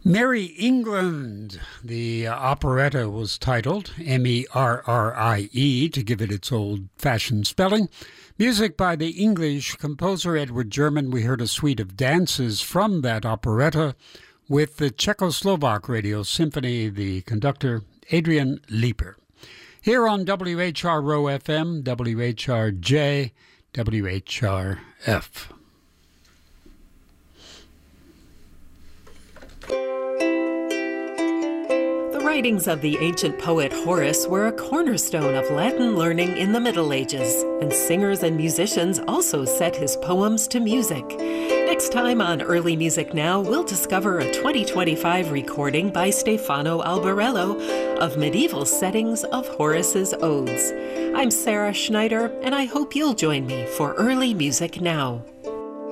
Merry England. The operetta was titled Merrie, to give it its old-fashioned spelling. Music by the English composer Edward German. We heard a suite of dances from that operetta with the Czechoslovak Radio Symphony, the conductor Adrian Lieper. Here on WHRO FM, WHRJ, WHRF. The writings of the ancient poet Horace were a cornerstone of Latin learning in the Middle Ages, and singers and musicians also set his poems to music. Next time on Early Music Now, we'll discover a 2025 recording by Stefano Albarello of medieval settings of Horace's odes. I'm Sarah Schneider, and I hope you'll join me for Early Music Now.